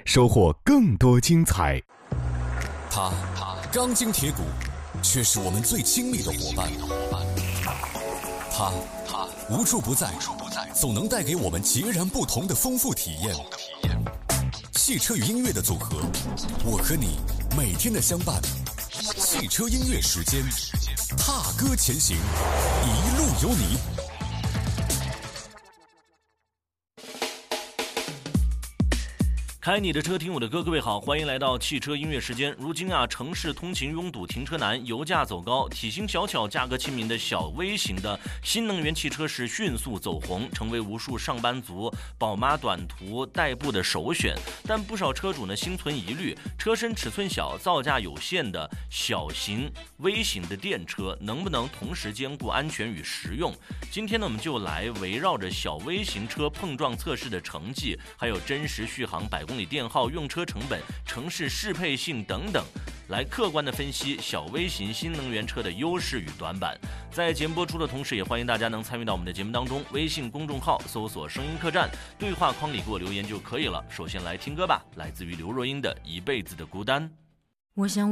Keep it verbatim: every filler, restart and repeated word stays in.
收获更多精彩。 他钢筋铁骨，却是我们最亲密的伙伴。他无处不在，总能带给我们截然不同的丰富体验。汽车与音乐的组合，我和你每天的相伴。汽车音乐时间，踏歌前行，一路有你。 开你的车，听我的歌，各位好，欢迎来到汽车音乐时间。如今啊，城市通勤拥堵，停车难，油价走高，体型小巧、价格亲民的小微型的新能源汽车是迅速走红，成为无数上班族、宝妈短途代步的首选。但不少车主呢心存疑虑，车身尺寸小、造价有限的小型、微型的电车能不能同时兼顾安全与实用？今天呢，我们就来围绕着小微型车碰撞测试的成绩，还有真实续航百公里电耗、用车成本、城市适配性等等，来客观的分析小微型新能源车的优势与短板。在节目播出的同时，也欢迎大家能参与到我们的节目当中，微信公众号搜索声音客栈，对话框里给我留言就可以了。首先来听歌吧，来自于刘若英的《一辈子的孤单》。 我想